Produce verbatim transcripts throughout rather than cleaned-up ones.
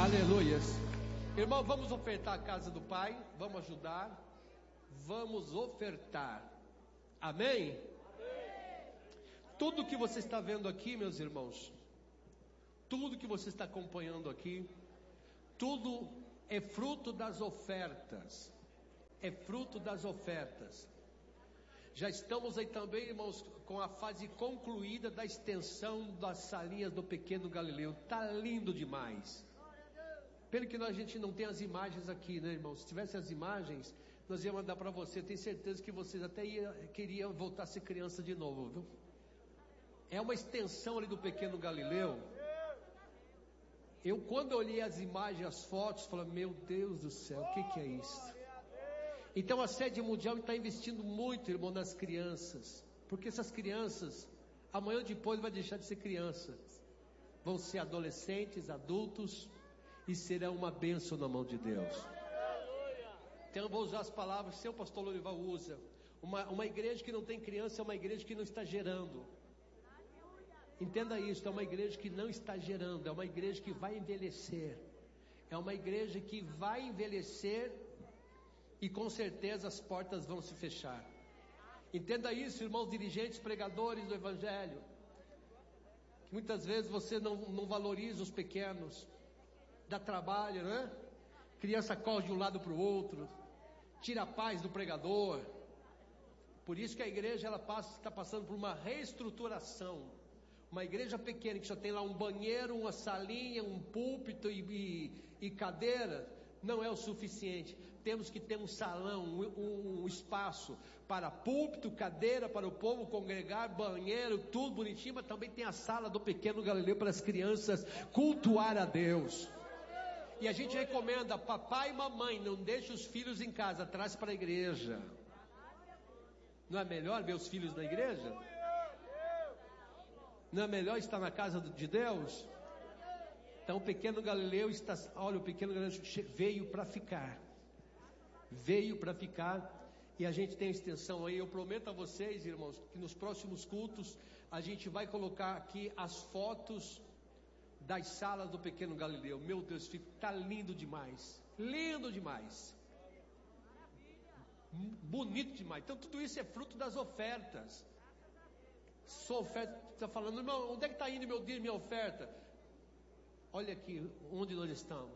Aleluias. Irmão, vamos ofertar a casa do Pai, vamos ajudar, vamos ofertar. Amém? Amém. Tudo que você está vendo aqui, meus irmãos, tudo que você está acompanhando aqui, tudo é fruto das ofertas, é fruto das ofertas. Já estamos aí também, irmãos, com a fase concluída da extensão das salinhas do Pequeno Galileu. Está lindo demais. Pelo que a gente não tem as imagens aqui, né, irmãos? Se tivesse as imagens, nós íamos mandar para você. Tenho certeza que vocês até ia, queriam voltar a ser criança de novo, viu? É uma extensão ali do Pequeno Galileu. Eu, quando eu olhei as imagens, as fotos, falei, meu Deus do céu, o que, que é isso? Então a sede mundial está investindo muito, irmão, nas crianças. Porque essas crianças, amanhã ou depois vai deixar de ser crianças. Vão ser adolescentes, adultos, e serão uma bênção na mão de Deus. Então eu vou usar as palavras que o seu pastor Lorival usa. Uma, uma igreja que não tem criança é uma igreja que não está gerando. Entenda isso, é uma igreja que não está gerando, é uma igreja que vai envelhecer. É uma igreja que vai envelhecer e com certeza as portas vão se fechar. Entenda isso, irmãos dirigentes, pregadores do Evangelho. Que muitas vezes você não, não valoriza os pequenos. Dá trabalho, né? Criança corre de um lado para o outro. Tira a paz do pregador. Por isso que a igreja ela passa, está passando por uma reestruturação. Uma igreja pequena que só tem lá um banheiro, uma salinha, um púlpito e, e, e cadeira, não é o suficiente. Temos que ter um salão, um, um espaço para púlpito, cadeira para o povo congregar, banheiro, tudo bonitinho, mas também tem a sala do Pequeno Galileu para as crianças cultuar a Deus. E a gente recomenda, papai e mamãe, não deixe os filhos em casa, traz para a igreja. Não é melhor ver os filhos na igreja? Não é melhor estar na casa de Deus? Então o Pequeno Galileu está, olha, o Pequeno Galileu veio para ficar, veio para ficar, e a gente tem extensão aí. Eu prometo a vocês, irmãos, que nos próximos cultos, a gente vai colocar aqui as fotos das salas do Pequeno Galileu. Meu Deus, está lindo demais, lindo demais, bonito demais. Então tudo isso é fruto das ofertas. Sua oferta, está falando, irmão, onde é que está indo meu dia, minha oferta? Olha aqui onde nós estamos.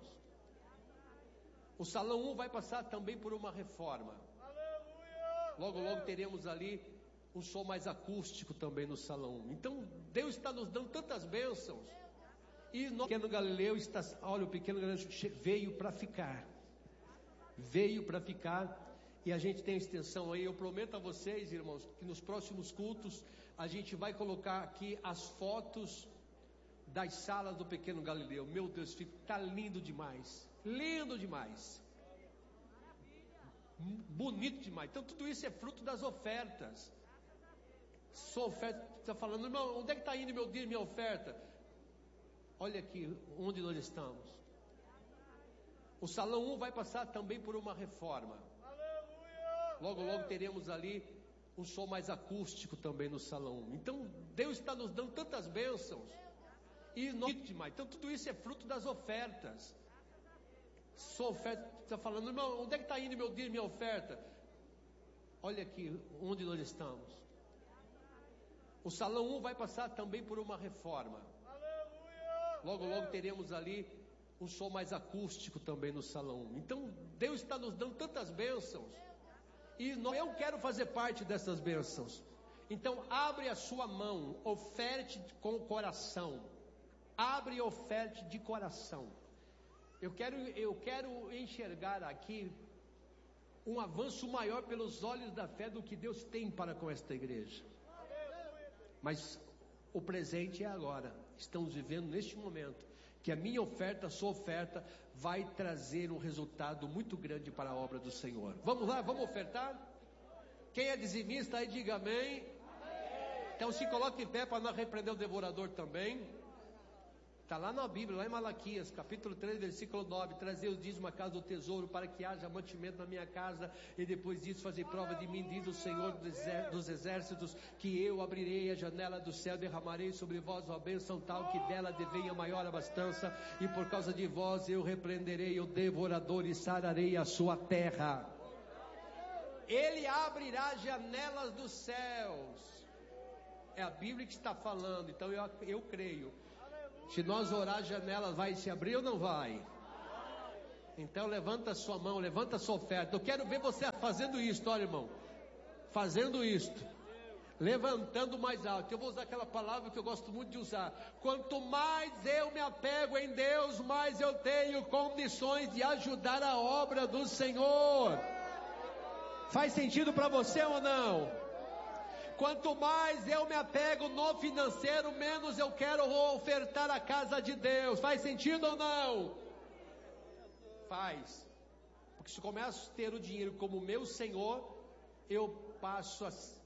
O salão um vai passar também por uma reforma. Logo, logo teremos ali um som mais acústico também no salão um. Então Deus está nos dando tantas bênçãos. E o Pequeno Galileu está, olha, o Pequeno Galileu veio para ficar, veio para ficar, e a gente tem extensão aí. Eu prometo a vocês, irmãos, que nos próximos cultos, a gente vai colocar aqui as fotos das salas do Pequeno Galileu. Meu Deus, está lindo demais, lindo demais, bonito demais. Então tudo isso é fruto das ofertas. Sua oferta, está falando, irmão, onde é que está indo meu dia, minha oferta? Olha aqui onde nós estamos. O salão um vai passar também por uma reforma. Logo, logo teremos ali um som mais acústico também no salão um. Então Deus está nos dando tantas bênçãos. E nós, demais. Então tudo isso é fruto das ofertas. Sua oferta, está falando, irmão, onde é que está indo meu dia, minha oferta? Olha aqui onde nós estamos. O salão um vai passar também por uma reforma. Logo, logo teremos ali um som mais acústico também no salão um. Então Deus está nos dando tantas bênçãos. E nós, eu quero fazer parte dessas bênçãos. Então abre a sua mão, oferte com o coração. Abre e oferte de coração. Eu quero, eu quero enxergar aqui um avanço maior pelos olhos da fé do que Deus tem para com esta igreja. Mas o presente é agora. Estamos vivendo neste momento que a minha oferta, a sua oferta, vai trazer um resultado muito grande para a obra do Senhor. Vamos lá, vamos ofertar? Quem é dizimista aí, diga amém. Então se coloque em pé para não repreender o devorador também. Está lá na Bíblia, lá em Malaquias, capítulo três, versículo nove. Trazer os dízimos à casa do tesouro, para que haja mantimento na minha casa, e depois disso fazer prova de mim, diz o Senhor dos exércitos, que eu abrirei a janela do céu, derramarei sobre vós uma bênção tal, que dela devenha maior abastança, e por causa de vós eu repreenderei o devorador e sararei a sua terra. Ele abrirá janelas dos céus. É a Bíblia que está falando, então eu, eu creio. Se nós orar, a janela vai se abrir ou não vai? Então levanta a sua mão, levanta a sua oferta. Eu quero ver você fazendo isso, olha, irmão. Fazendo isto. Levantando mais alto. Eu vou usar aquela palavra que eu gosto muito de usar. Quanto mais eu me apego em Deus, mais eu tenho condições de ajudar a obra do Senhor. Faz sentido para você ou não? Quanto mais eu me apego no financeiro, menos eu quero ofertar a casa de Deus. Faz sentido ou não? Faz. Porque se eu começo a ter o dinheiro como meu Senhor, eu passo a